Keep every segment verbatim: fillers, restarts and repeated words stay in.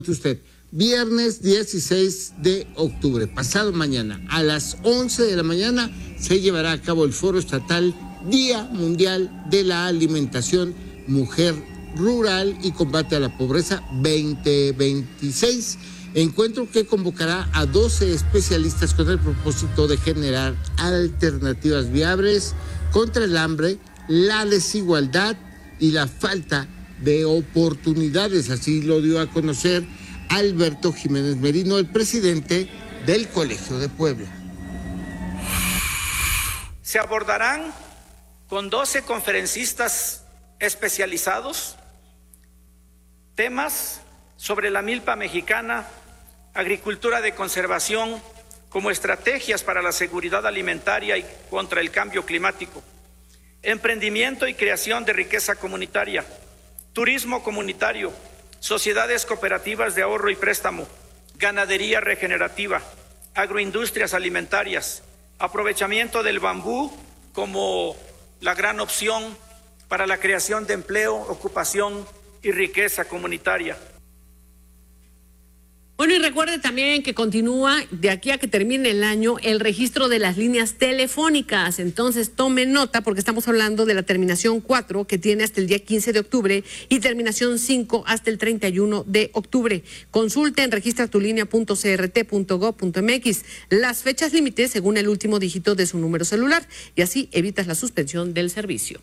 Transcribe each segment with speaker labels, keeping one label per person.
Speaker 1: Usted, viernes dieciséis de octubre, pasado mañana, a las once de la mañana, se llevará a cabo el Foro Estatal Día Mundial de la Alimentación, Mujer Rural y Combate a la Pobreza veinte veintiséis, encuentro que convocará a doce especialistas con el propósito de generar alternativas viables contra el hambre, la desigualdad y la falta de oportunidades. Así lo dio a conocer Alberto Jiménez Merino, el presidente del Colegio de Puebla.
Speaker 2: Se abordarán con doce conferencistas especializados temas sobre la milpa mexicana, agricultura de conservación como estrategias para la seguridad alimentaria y contra el cambio climático, emprendimiento y creación de riqueza comunitaria, turismo comunitario, sociedades cooperativas de ahorro y préstamo, ganadería regenerativa, agroindustrias alimentarias, aprovechamiento del bambú como la gran opción para la creación de empleo, ocupación y riqueza comunitaria.
Speaker 3: Bueno, y recuerde también que continúa de aquí a que termine el año el registro de las líneas telefónicas. Entonces tome nota porque estamos hablando de la terminación cuatro que tiene hasta el día quince de octubre y terminación cinco hasta el treinta y uno de octubre. Consulte en registratulinea punto c r t punto gob punto m x las fechas límites según el último dígito de su número celular y así evitas la suspensión del servicio.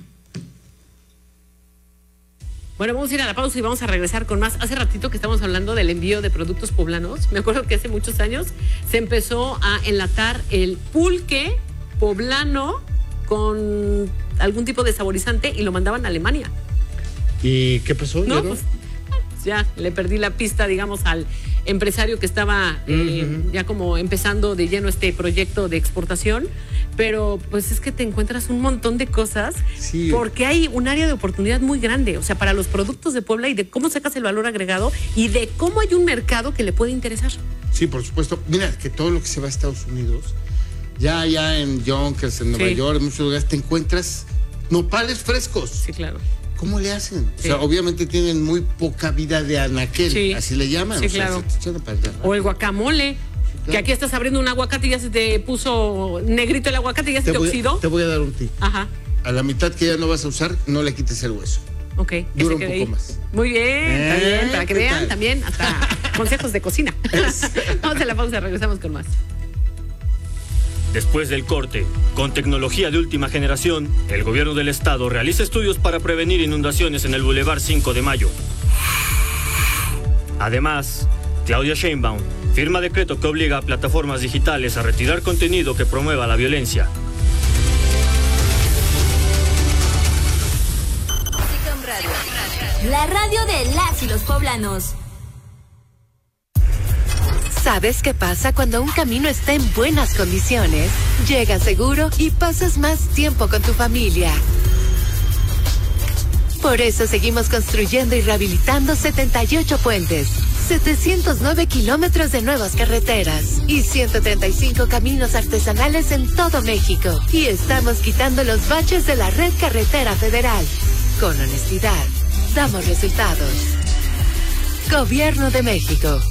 Speaker 3: Bueno, vamos a ir a la pausa y vamos a regresar con más. Hace ratito que estamos hablando del envío de productos poblanos. Me acuerdo que hace muchos años se empezó a enlatar el pulque poblano con algún tipo de saborizante y lo mandaban a Alemania.
Speaker 1: ¿Y qué pasó?
Speaker 3: No, pues, ya le perdí la pista, digamos, al empresario que estaba eh, uh-huh. ya como empezando de lleno este proyecto de exportación, pero pues es que te encuentras un montón de cosas sí. porque hay un área de oportunidad muy grande, o sea, para los productos de Puebla y de cómo sacas el valor agregado y de cómo hay un mercado que le puede interesar.
Speaker 1: Sí, por supuesto. Mira, que todo lo que se va a Estados Unidos, ya allá en Yonkers, en Nueva sí. York, en muchos lugares, te encuentras nopales frescos.
Speaker 3: Sí, claro.
Speaker 1: ¿Cómo le hacen? Sí. O sea, obviamente tienen muy poca vida de anaquel, sí. así le llaman.
Speaker 3: Sí,
Speaker 1: o sea,
Speaker 3: claro.
Speaker 1: se te para
Speaker 3: o el guacamole, sí, claro. que aquí estás abriendo un aguacate y ya se te puso negrito el aguacate y ya se te, te oxidó.
Speaker 1: Te voy a dar un tip.
Speaker 3: Ajá.
Speaker 1: A la mitad que ya no vas a usar, no le quites el hueso.
Speaker 3: Ok.
Speaker 1: Dura un poco
Speaker 3: ahí.
Speaker 1: más.
Speaker 3: Muy bien,
Speaker 1: eh,
Speaker 3: está bien, para que vean
Speaker 1: tal?
Speaker 3: también hasta consejos de cocina. Vamos a la pausa, regresamos con más.
Speaker 4: Después del corte, con tecnología de última generación, el gobierno del estado realiza estudios para prevenir inundaciones en el Boulevard cinco de mayo. Además, Claudia Sheinbaum firma decreto que obliga a plataformas digitales a retirar contenido que promueva la violencia.
Speaker 5: La radio de las y los poblanos.
Speaker 6: ¿Sabes qué pasa cuando un camino está en buenas condiciones? Llegas seguro y pasas más tiempo con tu familia. Por eso seguimos construyendo y rehabilitando setenta y ocho puentes, setecientos nueve kilómetros de nuevas carreteras y ciento treinta y cinco caminos artesanales en todo México. Y estamos quitando los baches de la red carretera federal. Con honestidad, damos resultados. Gobierno de México.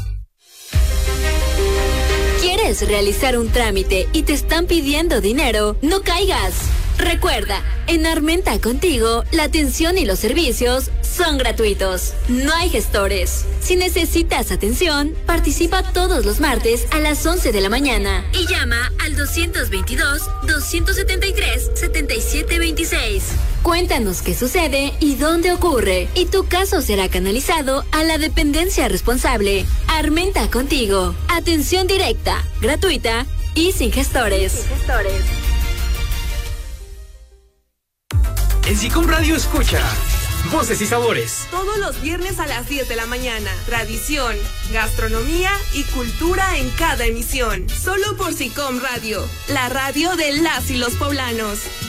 Speaker 5: ¿Quieres realizar un trámite y te están pidiendo dinero? ¡No caigas! Recuerda, en Armenta Contigo, la atención y los servicios son gratuitos. No hay gestores. Si necesitas atención, participa todos los martes a las once de la mañana y llama al doscientos veintidós, doscientos setenta y tres, setenta y siete veintiséis. Cuéntanos qué sucede y dónde ocurre, y tu caso será canalizado a la dependencia responsable. Armenta Contigo. Atención directa, gratuita y sin gestores. Sin gestores.
Speaker 7: En SICOM Radio escucha Voces y Sabores.
Speaker 8: Todos los viernes a las diez de la mañana. Tradición, gastronomía y cultura en cada emisión. Solo por SICOM Radio, la radio de las y los poblanos.